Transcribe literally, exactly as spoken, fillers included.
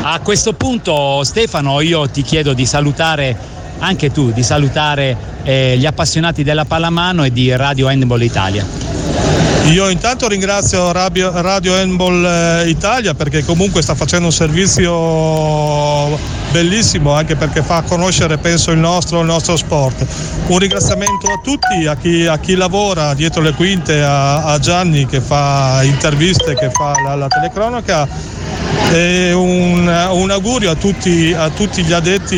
A questo punto, Stefano, io ti chiedo di salutare anche tu, di salutare eh, gli appassionati della pallamano e di Radio Handball Italia. Io intanto ringrazio Radio, Radio Handball Italia perché comunque sta facendo un servizio bellissimo, anche perché fa conoscere, penso, il nostro, il nostro sport. Un ringraziamento a tutti, a chi, a chi lavora dietro le quinte, a, a Gianni che fa interviste, che fa la, la telecronaca, e un, un augurio a tutti, a tutti gli addetti